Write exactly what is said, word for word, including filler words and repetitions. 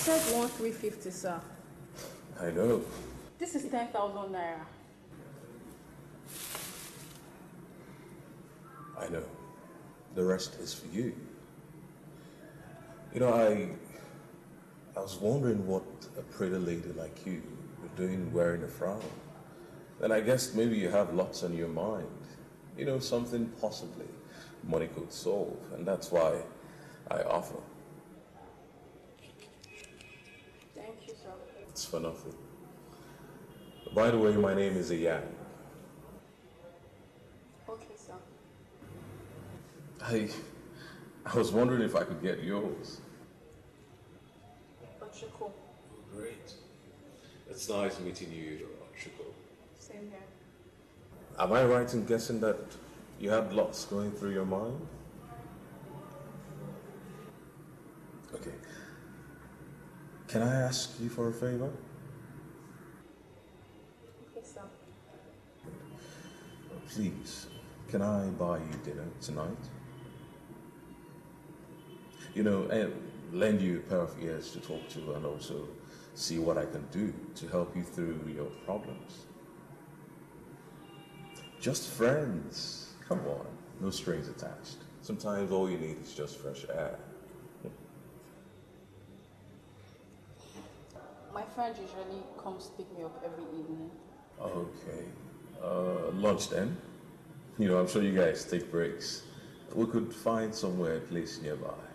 said one three fifty, sir. I know. This is ten thousand naira. I know. The rest is for you. You know, I I was wondering what a pretty lady like you was doing wearing a frown. And I guess maybe you have lots on your mind. You know, something possibly money could solve. And that's why I offer. Thank you, sir. It's for nothing. By the way, my name is Iyan. Okay, sir. I, I was wondering if I could get yours. Ochiko. Great. It's nice meeting you, Ochiko. Same here. Am I right in guessing that you had lots going through your mind? Okay. Can I ask you for a favor? Okay, sir. Please, can I buy you dinner tonight? You know, and lend you a pair of ears to talk to and also see what I can do to help you through your problems. Just friends. Come on, no strings attached. Sometimes all you need is just fresh air. My friend usually comes pick me up every evening. Okay. Uh, lunch then? You know, I'm sure you guys take breaks. We could find somewhere, a place nearby.